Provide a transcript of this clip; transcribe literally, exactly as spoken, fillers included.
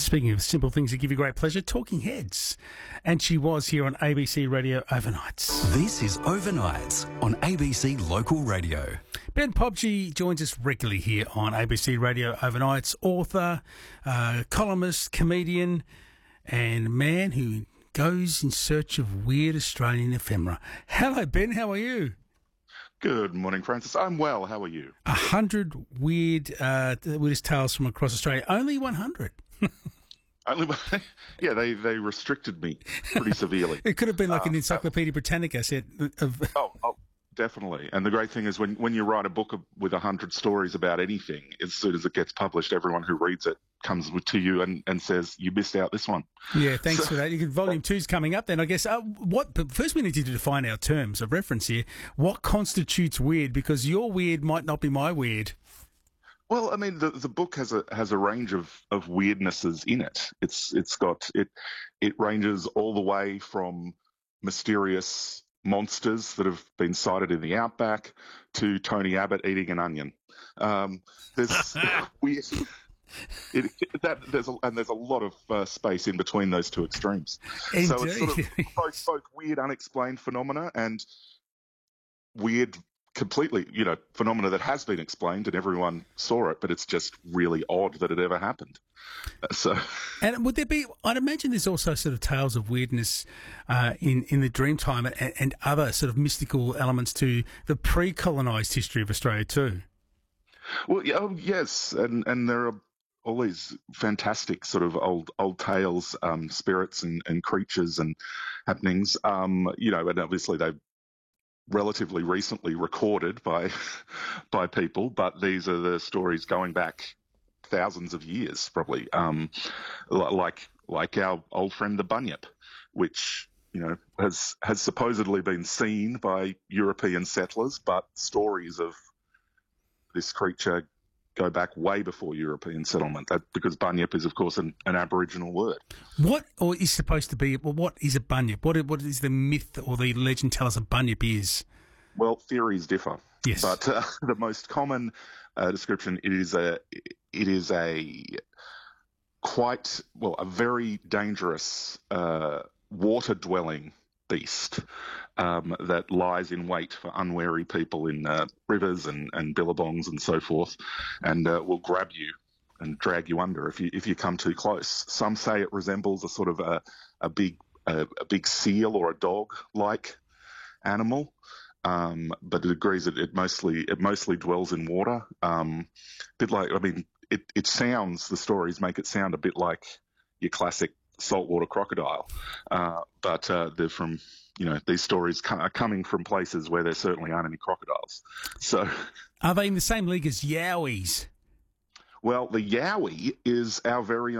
Speaking of simple things that give you great pleasure, Talking Heads. And she was here on A B C Radio Overnights. This is Overnights on A B C Local Radio. Ben Pobji joins us regularly here on A B C Radio Overnights, author, uh, columnist, comedian, and man who goes in search of weird Australian ephemera. Hello, Ben. How are you? Good morning, Francis. I'm well. How are you? A hundred weird, uh, weirdest tales from across Australia. Only one hundred. Only, yeah, they, they restricted me pretty severely. It could have been like uh, an Encyclopedia Britannica set of... Oh, oh, definitely. And the great thing is when, when you write a book with a hundred stories about anything, as soon as it gets published, everyone who reads it comes to you and, and says, you missed out this one. Yeah, thanks so, for that. You can, volume two's coming up then, I guess. Uh, what? But first we need to define our terms of reference here. What constitutes weird? Because your weird might not be my weird. Well, I mean, the, the book has a has a range of, of weirdnesses in it. It's it's got it it ranges all the way from mysterious monsters that have been sighted in the outback to Tony Abbott eating an onion. Um, there's weird. It, it, that there's a, and there's a lot of uh, space in between those two extremes. Indeed. So it's sort of both, both weird, unexplained phenomena and weird. Completely, you know, phenomena that has been explained and everyone saw it, but it's just really odd that it ever happened. Uh, so, and would there be? I'd imagine there's also sort of tales of weirdness uh, in in the Dreamtime and, and other sort of mystical elements to the pre-colonised history of Australia too. Well, yeah, oh, yes, and and there are all these fantastic sort of old old tales, um, spirits and, and creatures and happenings. Um, you know, and obviously they've relatively recently recorded by by people, but these are the stories going back thousands of years, probably. Um, like like our old friend the Bunyip, which you know has has supposedly been seen by European settlers, but stories of this creature go back way before European settlement. That because Bunyip is, of course, an, an Aboriginal word. What or is supposed to be? Well, what is a Bunyip? What what is the myth or the legend tell us a Bunyip is? Well, theories differ. Yes, but uh, the most common uh, description it is a it is a quite well a very dangerous uh, water dwelling beast um, that lies in wait for unwary people in uh, rivers and, and billabongs and so forth, and uh, will grab you and drag you under if you if you come too close. Some say it resembles a sort of a, a big a, a big seal or a dog like animal, um, but it agrees that it mostly it mostly dwells in water. Um, a bit like I mean, it it sounds the stories make it sound a bit like your classic saltwater crocodile, uh, but uh, they're from, you know, these stories co- are coming from places where there certainly aren't any crocodiles. So, are they in the same league as Yowies? Well, the Yowie is our very